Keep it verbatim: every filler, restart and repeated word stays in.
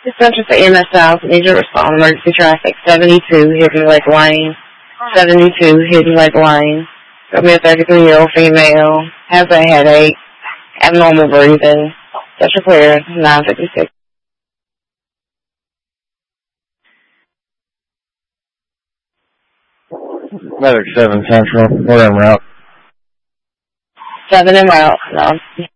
Central for M S South, need to respond emergency traffic, seventy-two Hidden Lake Lane, seventy-two Hidden Lake Lane. Got me a thirty-three-year-old female, has a headache, abnormal breathing, Central clear, nine fifty-six. Medic seven Central, we're en route. seven en route, no.